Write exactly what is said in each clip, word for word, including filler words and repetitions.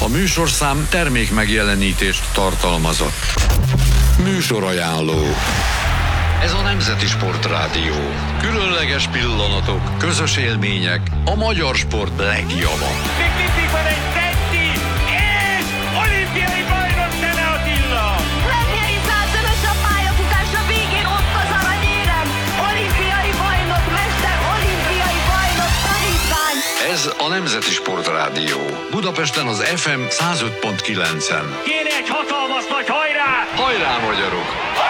A műsorszám termék megjelenítést tartalmazott. Műsorajánló. Ez a Nemzeti Sportrádió. Különleges pillanatok, közös élmények, a magyar sport legjava. Még mindig van egy Tetti, és olimpiai bajnok Szene Attila! Lemjei százszörös a pályafutás, a végén ott az aranyérem. Olimpiai bajnok, mester, olimpiai bajnok, tanítvány. Ez a Nemzeti Sportrádió. Budapesten az ef em száz öt pont kilencen. Kéne egy hatalmas nagy hajrá! Hajrá, magyarok!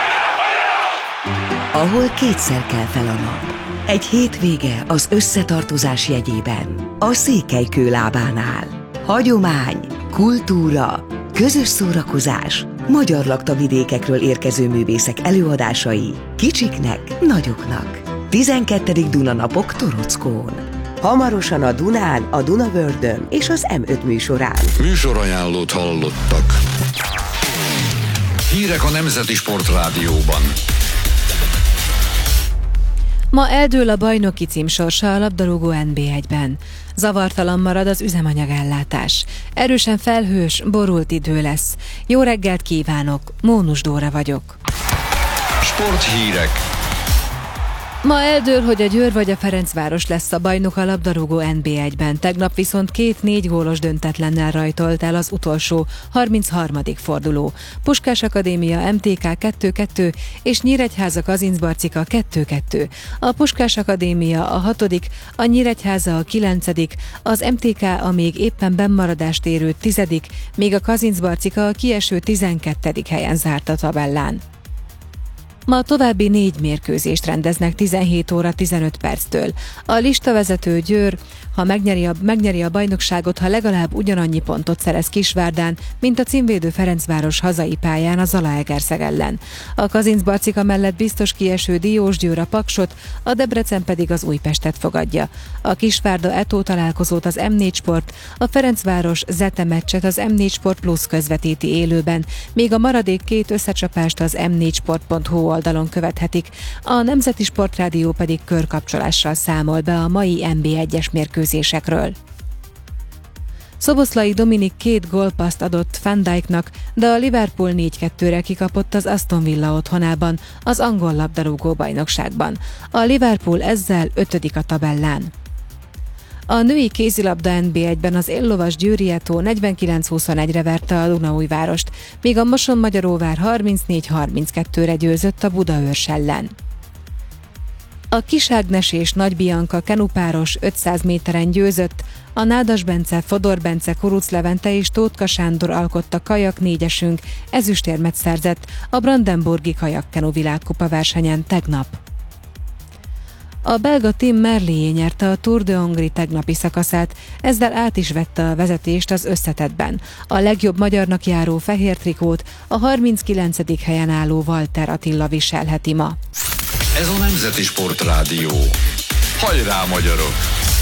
Ahol kétszer kell fel a nap. Egy hétvége az összetartozás jegyében. A Székelykő lábánál. Hagyomány, kultúra, közös szórakozás, magyar laktavidékekről érkező művészek előadásai, kicsiknek, nagyoknak. tizenkettedik Dunanapok Torockón. Hamarosan a Dunán, a Dunavördön és az em öt műsorán. Műsorajánlót hallottak. Hírek a Nemzeti Sportrádióban. Ma eldől a bajnoki cím sorsa a labdarúgó en bé egyben. Zavartalan marad az üzemanyagellátás. Erősen felhős, borult idő lesz. Jó reggelt kívánok, Mónus Dóra vagyok. Sporthírek. Ma eldől, hogy a Győr vagy a Ferencváros lesz a bajnok a labdarúgó en bé egyben. Tegnap viszont két négy gólos döntetlennel rajtolt el az utolsó, harmincharmadik forduló. Puskás Akadémia em té ká kettő kettő és Nyíregyháza Kazincbarcika kettő kettő. A Puskás Akadémia a hatodik, a Nyíregyháza a kilencedik, az em té ká a még éppen bennmaradást érő tizedik, még a Kazincbarcika a kieső tizenkettedik helyen zárt a tabellán. Ma további négy mérkőzést rendeznek tizenhét óra tizenöt perctől. A listavezető Győr, ha megnyeri a, megnyeri a bajnokságot, ha legalább ugyanannyi pontot szerez Kisvárdán, mint a címvédő Ferencváros hazai pályán a Zalaegerszeg ellen. A Kazincbarcika mellett biztos kieső Diósgyőr a Paksot, a Debrecen pedig az Újpestet fogadja. A Kisvárda Etó találkozót az em négy Sport, a Ferencváros Zete meccset az em négy Sport Plus közvetíti élőben, még a maradék két összecsapást az em négy sport pont hu oldalon követhetik, a Nemzeti Sportrádió pedig körkapcsolással számol be a mai en bé egyes mérkőzésekről. Szoboszlai Dominik két gólpasszt adott Van Dijknak, de a Liverpool négy kettőre kikapott az Aston Villa otthonában, az angol labdarúgó bajnokságban. A Liverpool ezzel ötödik a tabellán. A női kézilabda en bé egyben az éllovas Győri Etó negyvenkilenc huszonegyre verte a Dunaújvárost, míg a Moson-Magyaróvár harmincnégy harminckettőre győzött a Budaörs ellen. A Kiságnes és Nagy Bianca kenupáros ötszáz méteren győzött, a Nádas Bence, Fodor Bence, Kuruc Levente és Tótka Sándor alkotta kajak négyesünk, ezüstérmet szerzett a Brandenburgi kajakkenu világkupa versenyen tegnap. A belga Tim Merlier nyerte a Tour de Hongrie tegnapi szakaszát, ezzel át is vette a vezetést az összetettben. A legjobb magyarnak járó fehér trikót a harminckilencedik helyen álló Walter Attila viselheti ma. Ez a Nemzeti Sportrádió. Hajrá, magyarok!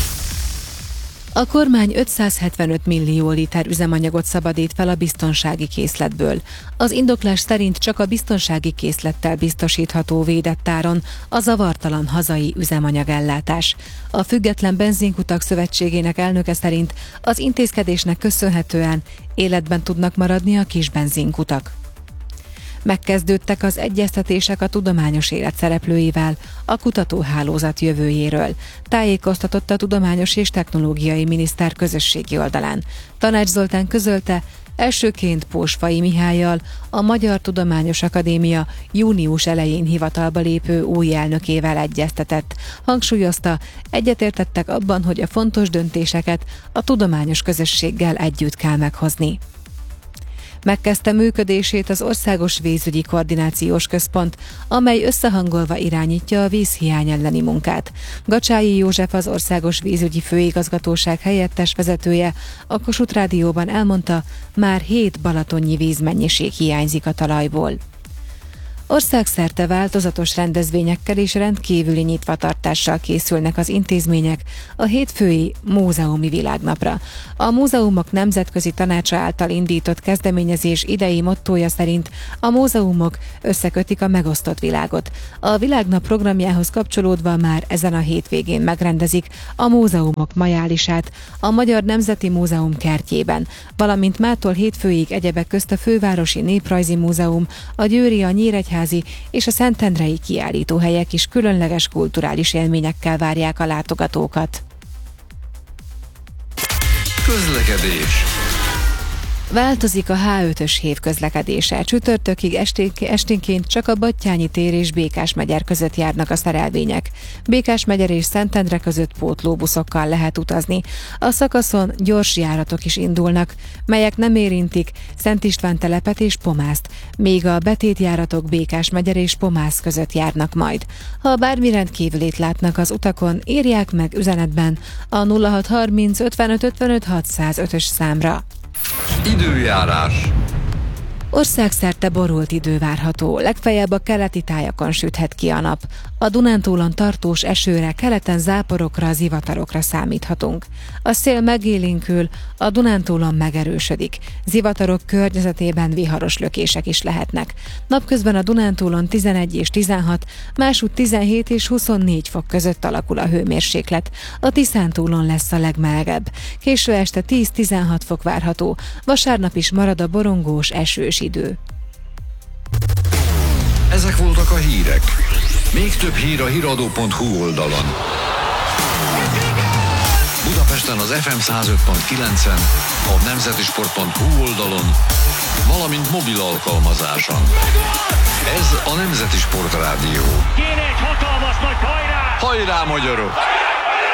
A kormány ötszázhetvenöt millió liter üzemanyagot szabadít fel a biztonsági készletből. Az indoklás szerint csak a biztonsági készlettel biztosítható védett áron a zavartalan hazai üzemanyagellátás. A Független Benzinkutak Szövetségének elnöke szerint az intézkedésnek köszönhetően életben tudnak maradni a kis benzinkutak. Megkezdődtek az egyeztetések a tudományos élet szereplőivel a kutatóhálózat jövőjéről, tájékoztatott a Tudományos és Technológiai Miniszter közösségi oldalán. Tanács Zoltán közölte, elsőként Pósfai Mihállyal, a Magyar Tudományos Akadémia június elején hivatalba lépő új elnökével egyeztetett. Hangsúlyozta, egyetértettek abban, hogy a fontos döntéseket a tudományos közösséggel együtt kell meghozni. Megkezdte működését az Országos Vízügyi Koordinációs Központ, amely összehangolva irányítja a vízhiány elleni munkát. Gacsályi József, az Országos Vízügyi Főigazgatóság helyettes vezetője a Kossuth Rádióban elmondta, már hét balatonnyi vízmennyiség hiányzik a talajból. Országszerte változatos rendezvényekkel és rendkívüli nyitvatartással készülnek az intézmények a hétfői Múzeumi Világnapra. A Múzeumok Nemzetközi Tanácsa által indított kezdeményezés idei mottója szerint a múzeumok összekötik a megosztott világot. A Világnap programjához kapcsolódva már ezen a hétvégén megrendezik a múzeumok majálisát a Magyar Nemzeti Múzeum kertjében, valamint mától hétfőig egyebek közt a Fővárosi Néprajzi Múzeum, a Győri, a Nyíregyházi és a szentendrei kiállítóhelyek is különleges kulturális élményekkel várják a látogatókat. Közlekedés. Változik a há ötös hév közlekedése. Csütörtökig esténként csak a Battyányi tér és Békásmegyer között járnak a szerelvények. Békásmegyer és Szentendre között pótlóbuszokkal lehet utazni. A szakaszon gyors járatok is indulnak, melyek nem érintik Szent István telepet és Pomászt, míg a betétjáratok Békásmegyer és Pomász között járnak majd. Ha bármi rendkívülét látnak az utakon, írják meg üzenetben a nulla hat harminc ötvenöt ötvenöt hatszázötös számra. Időjárás. Országszerte borult idő várható, legfeljebb a keleti tájakon süthet ki a nap. A Dunántúlon tartós esőre, keleten záporokra, zivatarokra számíthatunk. A szél megélénkül, a Dunántúlon megerősödik. Zivatarok környezetében viharos lökések is lehetnek. Napközben a Dunántúlon tizenegy és tizenhat, másútt tizenhét és huszonnégy fok között alakul a hőmérséklet. A Tiszántúlon lesz a legmelegebb. Késő este tíz-tizenhat fok várható. Vasárnap is marad a borongós, esős idő. Ezek voltak a hírek. Még több hír a híradó pont hú oldalon. Budapesten az ef em száz öt pont kilencen, a nemzetisport pont hú oldalon, valamint mobil alkalmazáson. Ez a Nemzeti Sport Rádió. Kéne egy hatalmas nagy hajrá! Hajrá, magyarok!